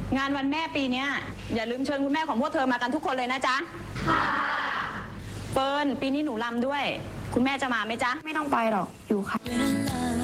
งานวันแม่ปีนี้อย่าลืมเชิญคุณแม่ของพวกเธอมากันทุกคนเลยนะจ๊ะค่ะเฟิร์นปีนี้หนูรำด้วยคุณแม่จะมาไหมจ๊ะไม่ต้องไปหรอกอยู่ค่ะ